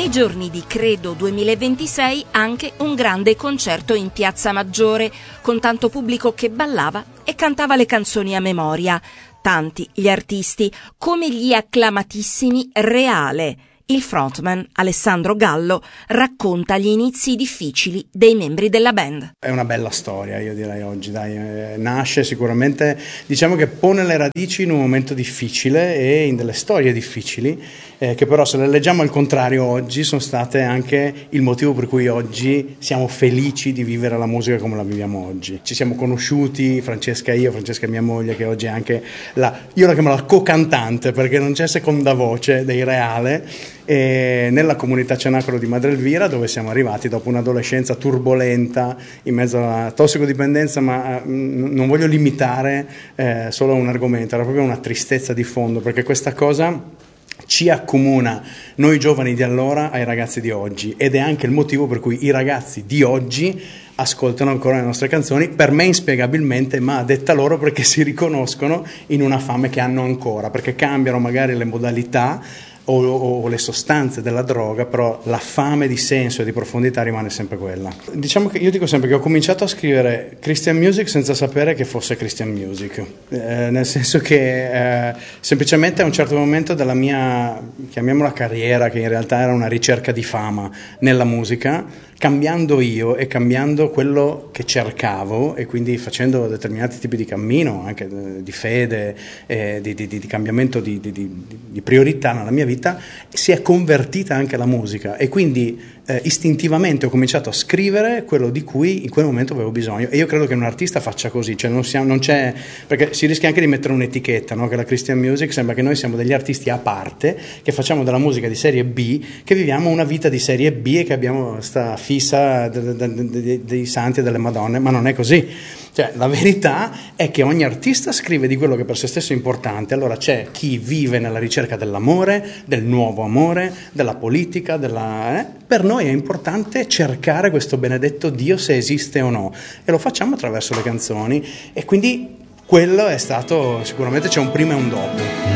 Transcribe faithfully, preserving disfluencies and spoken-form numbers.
Nei giorni di Credo duemilaventisei anche un grande concerto in Piazza Maggiore, con tanto pubblico che ballava e cantava le canzoni a memoria. Tanti gli artisti, come gli acclamatissimi Reale. Il frontman, Alessandro Gallo, racconta gli inizi difficili dei membri della band. È una bella storia, io direi oggi, dai, eh, nasce sicuramente, diciamo che pone le radici in un momento difficile e in delle storie difficili, eh, che però se le leggiamo al contrario oggi sono state anche il motivo per cui oggi siamo felici di vivere la musica come la viviamo oggi. Ci siamo conosciuti, Francesca e io, Francesca è mia moglie, che oggi è anche la, io la chiamo la co-cantante perché non c'è seconda voce dei Reale, e nella comunità Cenacolo di Madre Elvira, dove siamo arrivati dopo un'adolescenza turbolenta in mezzo alla tossicodipendenza, ma mh, non voglio limitare eh, solo a un argomento, era proprio una tristezza di fondo, perché questa cosa ci accomuna noi giovani di allora ai ragazzi di oggi, ed è anche il motivo per cui i ragazzi di oggi ascoltano ancora le nostre canzoni, per me inspiegabilmente, ma a detta loro perché si riconoscono in una fame che hanno ancora, perché cambiano magari le modalità O, o, o le sostanze della droga, però la fame di senso e di profondità rimane sempre quella. Diciamo che io dico sempre che ho cominciato a scrivere Christian music senza sapere che fosse Christian music, eh, nel senso che eh, semplicemente a un certo momento della mia, chiamiamola carriera, che in realtà era una ricerca di fama nella musica, cambiando io e cambiando quello che cercavo, e quindi facendo determinati tipi di cammino, anche di fede, eh, di, di, di cambiamento di, di, di, di priorità nella mia vita, si è convertita anche la musica, e quindi eh, istintivamente ho cominciato a scrivere quello di cui in quel momento avevo bisogno. E io credo che un artista faccia così, cioè non, siamo, non c'è, perché si rischia anche di mettere un'etichetta, no? Che la Christian music sembra che noi siamo degli artisti a parte, che facciamo della musica di serie B, che viviamo una vita di serie B e che abbiamo sta fissa de, de, de, de, dei santi e delle madonne, ma non è così. Cioè, la verità è che ogni artista scrive di quello che per se stesso è importante. Allora c'è chi vive nella ricerca dell'amore, del nuovo amore, della politica, della, eh? Per noi è importante cercare questo benedetto Dio, se esiste o no, e lo facciamo attraverso le canzoni, e quindi quello è stato, sicuramente c'è un prima e un dopo.